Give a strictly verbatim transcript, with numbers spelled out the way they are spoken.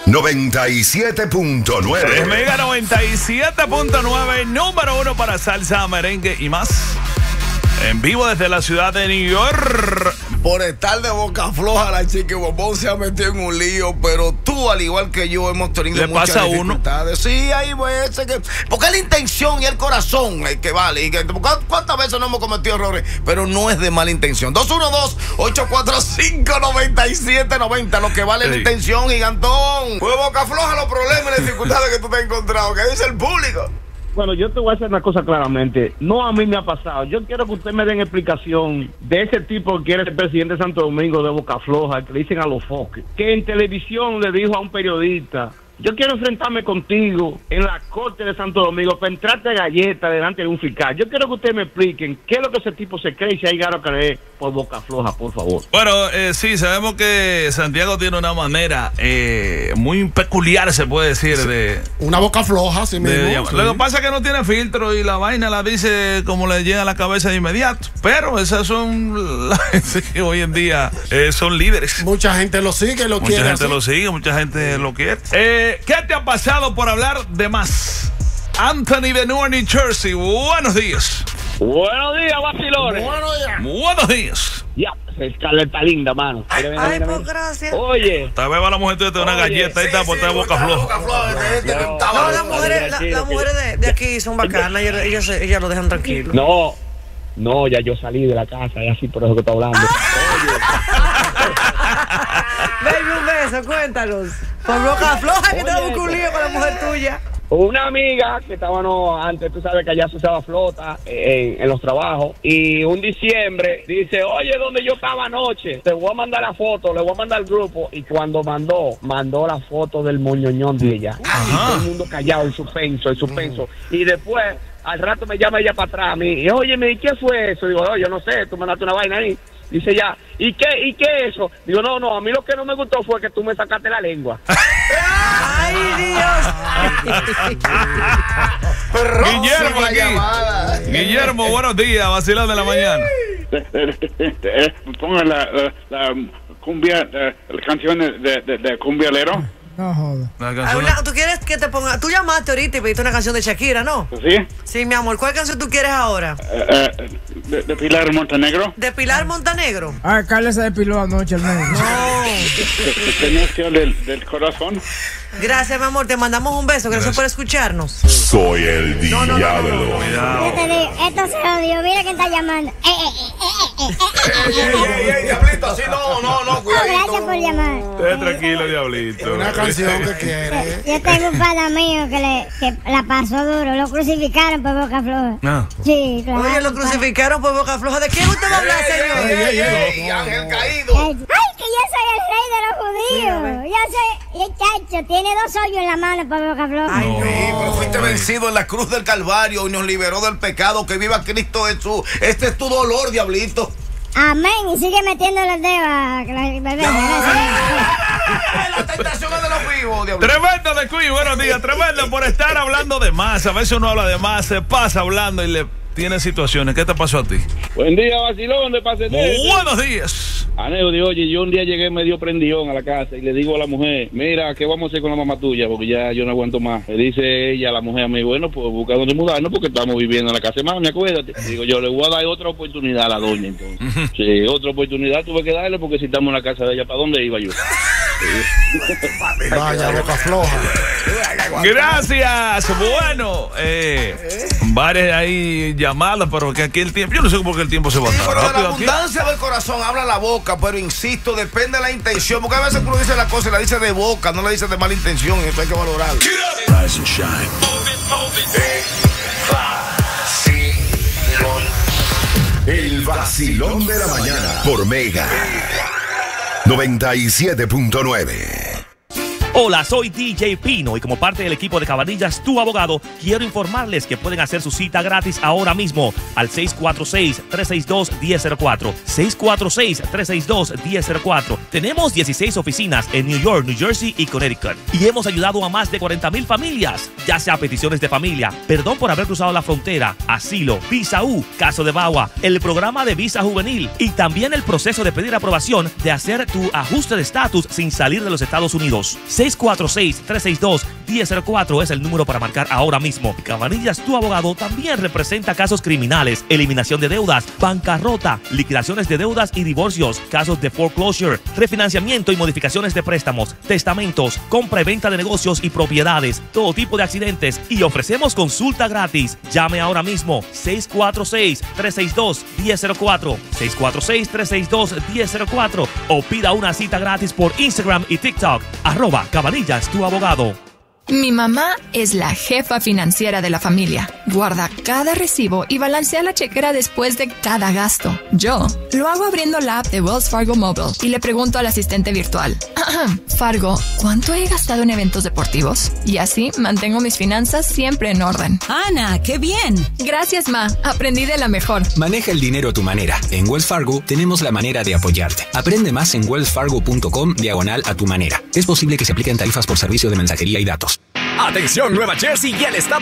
noventa y siete punto nueve. Mega noventa y siete punto nueve, número uno para salsa, merengue y más. En vivo desde la ciudad de New York. Por estar de boca floja, la Chiqui Bombón se ha metido en un lío, pero tú, al igual que yo, hemos tenido ¿Le muchas pasa a uno? dificultades. Sí, hay veces que... Porque es la intención y el corazón el que vale. Y que, ¿cuántas veces no hemos cometido errores? Pero no es de mala intención. dos uno dos, ocho cuatro cinco, nueve siete nueve cero. Lo que vale es la Sí. intención, gigantón. Fue boca floja los problemas y las dificultades que tú te has encontrado. ¿Qué dice el público? Bueno, yo te voy a hacer una cosa claramente. No a mí me ha pasado. Yo quiero que usted me den explicación de ese tipo que quiere ser presidente de Santo Domingo de boca floja, que le dicen a los foques, que en televisión le dijo a un periodista: yo quiero enfrentarme contigo en la corte de Santo Domingo para entrarte a galleta delante de un fiscal. Yo quiero que ustedes me expliquen qué es lo que ese tipo se cree y si hay garo a creer por boca floja, por favor. Bueno, eh, sí, sabemos que Santiago tiene una manera eh, muy peculiar, se puede decir, de... Una boca floja, sí de mismo. llamar. Sí. Lo que pasa es que no tiene filtro y la vaina la dice como le llega a la cabeza de inmediato. Pero esas son las que hoy en día eh, son líderes. Mucha gente lo sigue, lo Mucha quiere. gente así. lo sigue, mucha gente lo quiere. Eh, ¿Qué te ha pasado por hablar de más? Anthony de Newark, New Jersey. Buenos días. Buenos días, vacilones. Bueno, ya. Buenos días. Ya, Scarlett está linda, mano. Mira, mira, Ay, mira, pues mira. gracias. Oye, Tal vez va la mujer tuya te da una Oye, galleta y está por estar boca boca floja. floja. este, este, No. estaba- No, las mujeres, la- tranquilo, las mujeres de, de aquí son bacanas, ellas, ellas, se- ellas lo dejan tranquilo. no, no, ya yo salí de la casa, y así por eso que estoy hablando. Baby, un beso, cuéntanos. Por boca floja que Oye, te busca un lío con la mujer tuya. Una amiga que estábamos antes, tú sabes que allá se usaba flota eh, en, en los trabajos, y un diciembre dice: oye, donde yo estaba anoche, te voy a mandar la foto, le voy a mandar al grupo. Y cuando mandó, mandó la foto del moñoñón de ella. Y todo el mundo callado, en suspenso, en suspenso. Y después, al rato me llama ella para atrás a mí, y oye, ¿y qué fue eso? Digo: no, yo no sé, tú mandaste una vaina ahí. Dice ya, ¿y qué, ¿y qué eso? Digo: no, no, a mí lo que no me gustó fue que tú me sacaste la lengua. Ay, Dios. Rosa Guillermo la aquí. llamada. Guillermo, buenos días, vacilón de la mañana. Ponga la, la, la cumbia, la, la canción de, de, de cumbialero. No joda. La Ay, canción- una- ¿Tú quieres que te ponga? Tú llamaste ahorita y pediste una canción de Shakira, ¿no? ¿Sí? Sí, mi amor. ¿Cuál canción tú quieres ahora? Eh, eh, de, de Pilar Montenegro. ¿De Pilar Montenegro? Ah, Carlos se depiló anoche al menos. Perteneció del, del corazón. Gracias, mi amor. Te mandamos un beso. Gracias por escucharnos. Soy el diablo. Yo te digo, esto se odio, mira quién está llamando. Eh, eh, eh, eh, eh, Ey, ey, ey, diablito, así no, no, no, eh. Oh, gracias por cuidadito. llamar. Esté tranquilo, diablito. Una canción que quiere. Yo tengo un pana mío que, le, que la pasó duro, lo crucificaron por boca floja. No. Sí, claro. Oye, lo crucificaron por boca floja. ¿De quién usted va a hablar, señor? Ey, ey, ey, ey, Ángel caído. Ay, que yo soy el rey de los judíos. Yo soy, y chacho, tiene dos hoyos en la mano por boca floja. Ay, no. Sí, pero fuiste vencido en la cruz del Calvario y nos liberó del pecado. Que viva Cristo Jesús. Este es tu dolor, diablito. Amén, y sigue metiendo los dedos a la bebé. La tentación es de los vivos, diablito. Tremendo de Queen, buenos días. Tremendo por estar hablando de más. A veces uno habla de más, se pasa hablando y le tiene situaciones. ¿Qué te pasó a ti? Buen día, vacilón, de pase. Buenos días. Anécdota, oye, yo un día llegué medio prendión a la casa y le digo a la mujer: mira, ¿qué vamos a hacer con la mamá tuya? Porque ya yo no aguanto más. Le dice ella a la mujer a mí: bueno, pues busca dónde mudarnos porque estamos viviendo en la casa de mami, acuérdate. Digo yo: le voy a dar otra oportunidad a la doña, entonces. Sí, otra oportunidad tuve que darle porque si estamos en la casa de ella, ¿para dónde iba yo? Vaya, boca floja. Gracias. Bueno, eh, varias ahí llamadas, pero que aquí el tiempo, yo no sé por qué el tiempo se va Sí, tan pero de la rápido aquí. abundancia del corazón habla la boca, pero insisto, depende de la intención, porque a veces uno dice la cosa y la dice de boca, no la dice de mala intención, y eso hay que valorarlo. Rise and shine. El vacilón de la mañana por Mega noventa y siete punto nueve. Hola, soy D J Pino y como parte del equipo de Cabanillas, tu abogado, quiero informarles que pueden hacer su cita gratis ahora mismo al seis cuatro seis, tres seis dos, uno cero cero cuatro. seis cuatro seis, tres seis dos, uno cero cero cuatro. Tenemos dieciséis oficinas en New York, New Jersey y Connecticut y hemos ayudado a más de cuarenta mil familias, ya sea peticiones de familia, perdón por haber cruzado la frontera, asilo, visa U, caso de Bagua, el programa de visa juvenil y también el proceso de pedir aprobación de hacer tu ajuste de estatus sin salir de los Estados Unidos. seis seis cuatro seis, tres seis dos, uno cero cero cuatro es el número para marcar ahora mismo. Cabanillas, tu abogado, también representa casos criminales, eliminación de deudas, bancarrota, liquidaciones de deudas y divorcios, casos de foreclosure, refinanciamiento y modificaciones de préstamos, testamentos, compra y venta de negocios y propiedades, todo tipo de accidentes, y ofrecemos consulta gratis. Llame ahora mismo seis cuatro seis, tres seis dos, uno cero cero cuatro, seis cuatro seis, tres seis dos, uno cero cero cuatro o pida una cita gratis por Instagram y TikTok, arroba Cabanillas, tu abogado. Mi mamá es la jefa financiera de la familia. Guarda cada recibo y balancea la chequera después de cada gasto. Yo lo hago abriendo la app de Wells Fargo Mobile y le pregunto al asistente virtual: Fargo, ¿cuánto he gastado en eventos deportivos? Y así mantengo mis finanzas siempre en orden. Ana, ¡qué bien! Gracias, Ma. Aprendí de la mejor. Maneja el dinero a tu manera. En Wells Fargo tenemos la manera de apoyarte. Aprende más en wellsfargo.com diagonal a tu manera. Es posible que se apliquen tarifas por servicio de mensajería y datos. Atención, Nueva Jersey y el estado